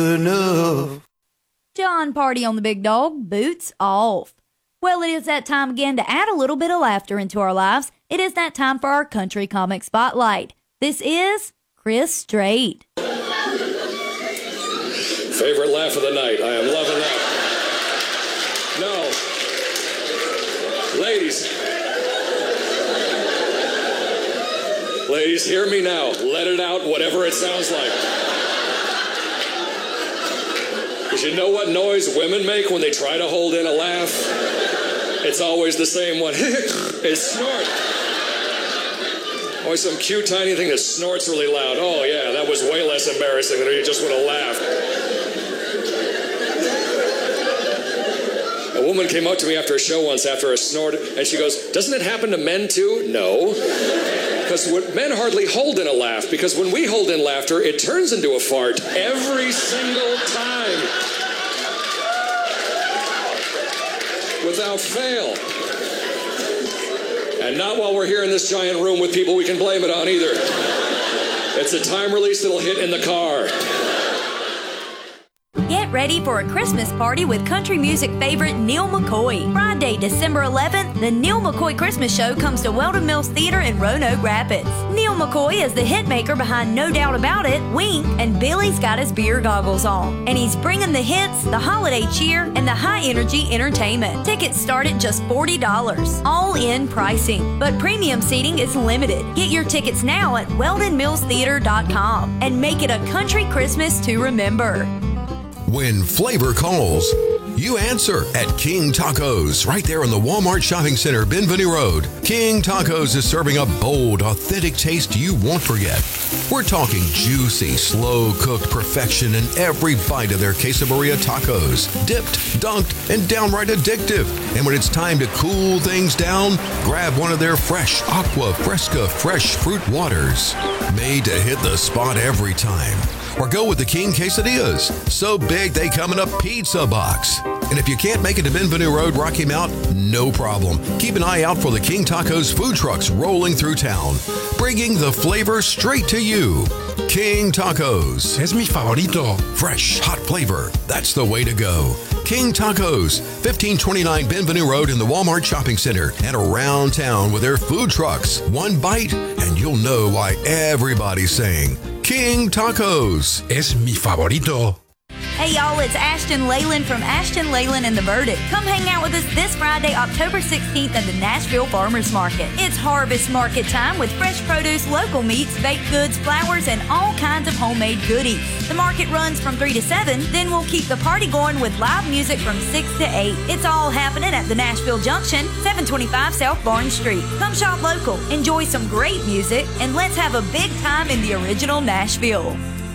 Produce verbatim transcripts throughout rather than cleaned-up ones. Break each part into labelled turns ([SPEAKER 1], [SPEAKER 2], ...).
[SPEAKER 1] enough.
[SPEAKER 2] John Party on the Big Dog, boots off. Well, it is that time again to add a little bit of laughter into our lives. It is that time for our Country Comic Spotlight. This is Chris Strait.
[SPEAKER 3] Favorite laugh of the night. I am loving that. No. Ladies. Ladies, hear me now. Let it out, whatever it sounds like. Because you know what noise women make when they try to hold in a laugh? It's always the same one. It's snort. Always some cute tiny thing that snorts really loud. Oh yeah, that was way less embarrassing than you just would have laughed. A woman came up to me after a show once after a snort, and she goes, "Doesn't it happen to men too?" No. Because men hardly hold in a laugh, because when we hold in laughter, it turns into a fart every single time. Without fail. And not while we're here in this giant room with people we can blame it on either. It's a time release that'll hit in the car.
[SPEAKER 2] Get ready for a Christmas party with country music favorite Neil McCoy. Friday, December eleventh, the Neil McCoy Christmas Show comes to Weldon Mills Theater in Roanoke Rapids. Neil McCoy is the hitmaker behind No Doubt About It, Wink, and Billy's Got His Beer Goggles On. And he's bringing the hits, the holiday cheer, and the high-energy entertainment. Tickets start at just forty dollars. All-in pricing, but premium seating is limited. Get your tickets now at weldon mills theater dot com and make it a country Christmas to remember.
[SPEAKER 4] When flavor calls, you answer at King Tacos, right there in the Walmart Shopping Center, Benvenue Road. King Tacos is serving a bold, authentic taste you won't forget. We're talking juicy, slow-cooked perfection in every bite of their quesadilla tacos. Dipped, dunked, and downright addictive. And when it's time to cool things down, grab one of their fresh Aqua Fresca fresh fruit waters. Made to hit the spot every time. Or go with the King Quesadillas. So big they come in a pizza box. And if you can't make it to Benvenue Road, Rocky Mount, no problem. Keep an eye out for the King Tacos food trucks rolling through town, bringing the flavor straight to you. King Tacos.
[SPEAKER 5] Es mi favorito.
[SPEAKER 4] Fresh, hot flavor. That's the way to go. King Tacos, fifteen twenty-nine Benvenue Road in the Walmart Shopping Center and around town with their food trucks. One bite, and you'll know why everybody's saying King Tacos.
[SPEAKER 5] Es mi favorito.
[SPEAKER 2] Hey y'all, it's Ashton Leyland from Ashton Leyland and the Verdict. Come hang out with us this Friday, October sixteenth at the Nashville Farmers Market. It's harvest market time with fresh produce, local meats, baked goods, flowers, and all kinds of homemade goodies. The market runs from three to seven, then we'll keep the party going with live music from six to eight. It's all happening at the Nashville Junction, seven twenty-five South Barnes Street. Come shop local, enjoy some great music, and let's have a big time in the original Nashville.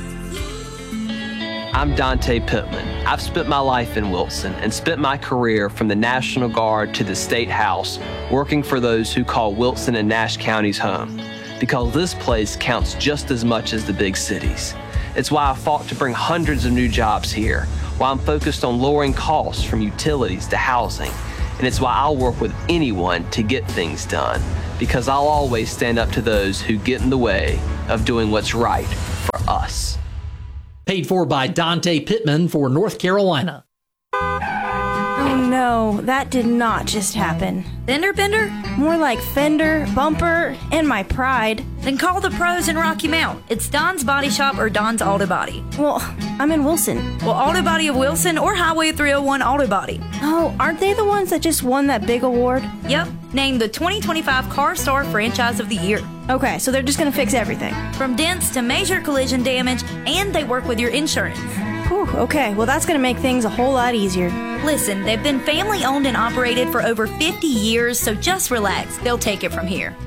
[SPEAKER 6] I'm Dante Pittman. I've spent my life in Wilson and spent my career from the National Guard to the State House working for those who call Wilson and Nash counties home, because this place counts just as much as the big cities. It's why I fought to bring hundreds of new jobs here, why I'm focused on lowering costs from utilities to housing, and it's why I'll work with anyone to get things done, because I'll always stand up to those who get in the way of doing what's right for us.
[SPEAKER 7] Paid for by Dante Pittman for North Carolina.
[SPEAKER 8] Oh no, that did not just happen.
[SPEAKER 2] Fender bender?
[SPEAKER 8] More like fender, bumper, and my pride.
[SPEAKER 2] Then call the pros in Rocky Mount. It's Don's Body Shop or Don's Auto Body.
[SPEAKER 8] Well, I'm in Wilson.
[SPEAKER 2] Well, Auto Body of Wilson or Highway three oh one Auto Body.
[SPEAKER 8] Oh, aren't they the ones that just won that big award?
[SPEAKER 2] Yep, named the twenty twenty-five Car Star Franchise of the Year.
[SPEAKER 8] Okay, so they're just gonna fix everything.
[SPEAKER 2] From dents to major collision damage, and they work with your insurance.
[SPEAKER 8] Whew, okay, well that's gonna make things a whole lot easier.
[SPEAKER 2] Listen, they've been family owned and operated for over fifty years, so just relax. They'll take it from here.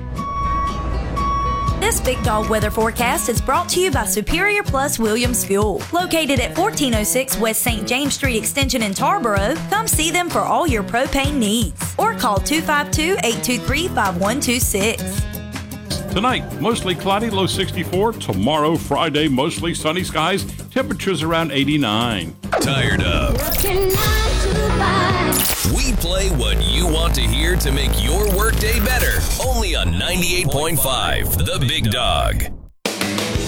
[SPEAKER 2] This Big Dog weather forecast is brought to you by Superior Plus Williams Fuel. Located at fourteen oh six West Saint James Street Extension in Tarboro, come see them for all your propane needs. Or call two five two, eight two three, five one two six.
[SPEAKER 9] Tonight, mostly cloudy, low sixty-four. Tomorrow, Friday, mostly sunny skies, temperatures around eighty-nine.
[SPEAKER 10] Tired of? We play what you want to hear to make your workday better. Only on ninety-eight point five, The Big Dog.